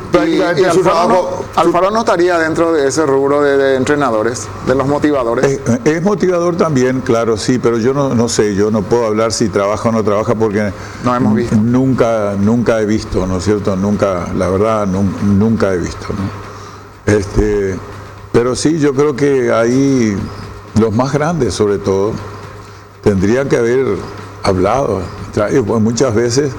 prácticamente y su trabajo. Alfaro no estaría dentro de ese rubro de entrenadores, de los motivadores. Es motivador también, claro, sí, pero yo no sé, yo no puedo hablar si trabaja o no trabaja porque No hemos visto. nunca he visto, ¿no es cierto? Nunca, la verdad, nunca he visto, ¿no? Pero sí, yo creo que ahí los más grandes, sobre todo, tendrían que haber hablado. Muchas veces,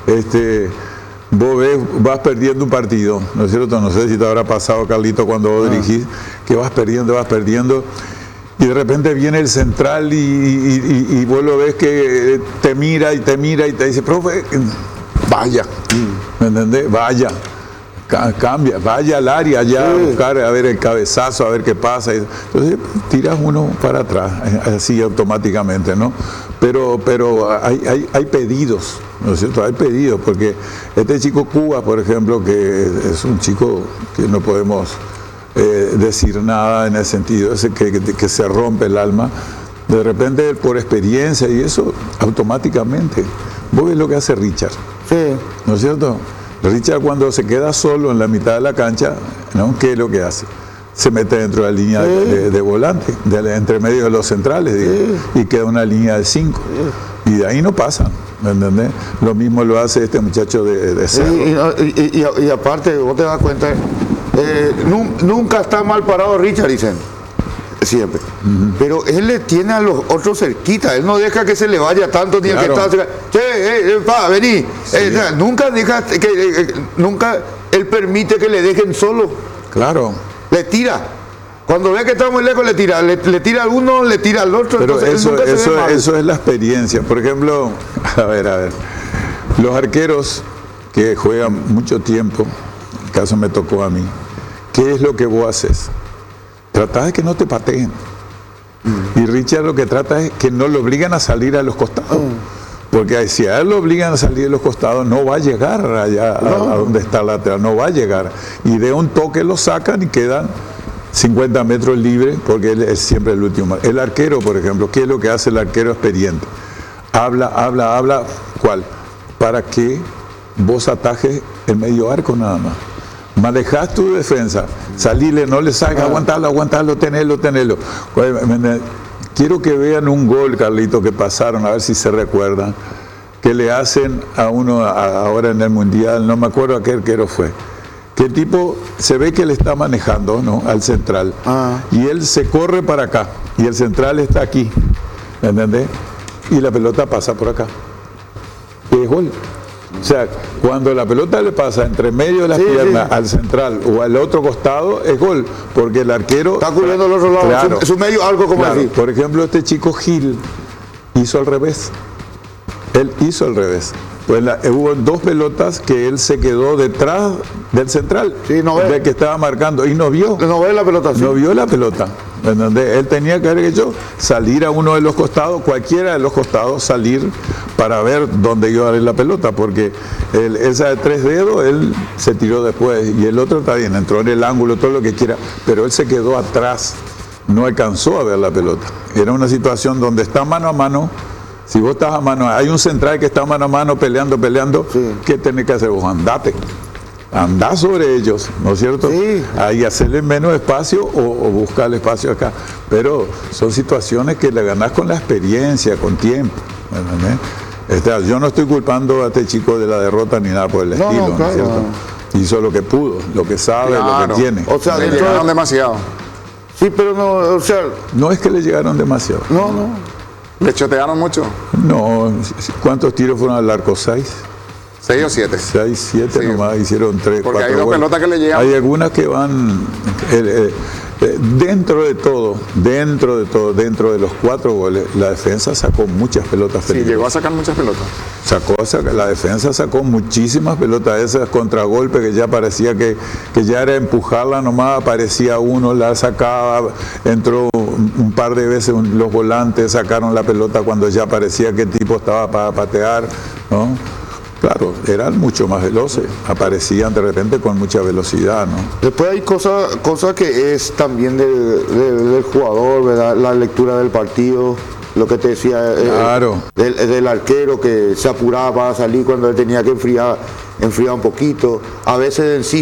vos vas perdiendo un partido, ¿no es cierto? No sé si te habrá pasado, Carlito, cuando vos dirigís, que vas perdiendo, y de repente viene el central y vos lo ves que te mira y te dice, profe, vaya, ¿me entendés? Vaya. Cambia, vaya al área ya a buscar, a ver el cabezazo, a ver qué pasa. Entonces tiras uno para atrás, así automáticamente, ¿no? Pero hay pedidos, ¿no es cierto? Hay pedidos, porque este chico Cuba, por ejemplo, que es un chico que no podemos decir nada en el sentido ese que se rompe el alma, de repente por experiencia y eso, automáticamente. Vos ves lo que hace Richard, ¿no es cierto? Richard, cuando se queda solo en la mitad de la cancha, ¿no? ¿Qué es lo que hace? Se mete dentro de la línea de volante, entre medio de los centrales, y queda una línea de 5. Y de ahí no pasan, ¿me entendés? Lo mismo lo hace este muchacho de Cerro. Y aparte, vos te das cuenta, nunca está mal parado Richard, dicen. Siempre. Pero él le tiene a los otros cerquita, él no deja que se le vaya tanto ni claro. el que está, vení. Sí. Nunca él permite que le dejen solo. Claro. Le tira. Cuando ve que está muy lejos, le tira a uno, le tira al otro. Pero entonces, eso es la experiencia. Por ejemplo, a ver, los arqueros que juegan mucho tiempo, en el caso me tocó a mí, ¿qué es lo que vos haces? Tratás de que no te pateen. Y Richard lo que trata es que no lo obligan a salir a los costados. Porque si a él lo obligan a salir a los costados, no va a llegar allá a donde está el lateral, no va a llegar. Y de un toque lo sacan y quedan 50 metros libres, porque él es siempre el último. El arquero, por ejemplo, ¿qué es lo que hace el arquero experiente? Habla, ¿cuál? Para que vos atajes el medio arco nada más. Manejás tu defensa, salile, no le salga, aguantalo, tenelo. Quiero que vean un gol, Carlito, que pasaron, a ver si se recuerdan, que le hacen a uno ahora en el Mundial, no me acuerdo a qué arquero fue, que el tipo se ve que le está manejando, ¿no?, al central, y él se corre para acá, y el central está aquí, ¿entendés? Y la pelota pasa por acá, y es gol. O sea, cuando la pelota le pasa entre medio de las piernas al central o al otro costado, es gol, porque el arquero está cubriendo el otro lado, claro, es un medio algo como así. Por ejemplo, este chico Gil hizo al revés. Él hizo al revés. Pues hubo 2 pelotas que él se quedó detrás del central, del que estaba marcando, y no vio. No ve la pelota. No vio la pelota. ¿Entendés? Él tenía que haber hecho salir a uno de los costados, cualquiera de los costados, salir para ver dónde iba a dar la pelota, porque esa de 3 dedos, él se tiró después, y el otro está bien, entró en el ángulo, todo lo que quiera, pero él se quedó atrás, no alcanzó a ver la pelota. Era una situación donde está mano a mano. Si vos estás a mano, hay un central que está mano a mano peleando, ¿qué tenés que hacer vos? Andá sobre ellos, ¿no es cierto? Ahí hacerle menos espacio o buscar el espacio acá. Pero son situaciones que le ganás con la experiencia, con tiempo. Yo no estoy culpando a este chico de la derrota ni nada por el estilo, ¿no es cierto? Hizo lo que pudo, lo que sabe, lo que tiene. O sea, le llegaron demasiado. Sí, pero no, o sea... No es que le llegaron demasiado. No. ¿Le chotearon mucho? No. ¿Cuántos tiros fueron al arco? 6. 6 o 7. 6, 7 nomás, hicieron 3, 4. Porque hay 2 pelotas que le llegan. Hay algunas que van dentro de todo, dentro de los 4 goles, la defensa sacó muchas pelotas peligrosas. Sí, llegó a sacar muchas pelotas. La defensa sacó muchísimas pelotas, esas contragolpes que ya parecía que ya era empujarla nomás, aparecía uno, la sacaba, entró un par de veces los volantes, sacaron la pelota cuando ya parecía que el tipo estaba para patear, ¿no? Claro, eran mucho más veloces, aparecían de repente con mucha velocidad, ¿no? Después hay cosas que es también del jugador, ¿verdad? La lectura del partido, lo que te decía, claro, del arquero que se apuraba para salir cuando él tenía que enfriar un poquito, a veces en sí